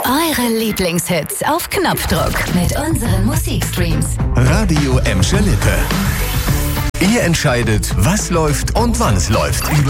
Eure Lieblingshits auf Knopfdruck mit unseren Musikstreams. Radio Emscher Lippe. Ihr entscheidet, was läuft und wann es läuft.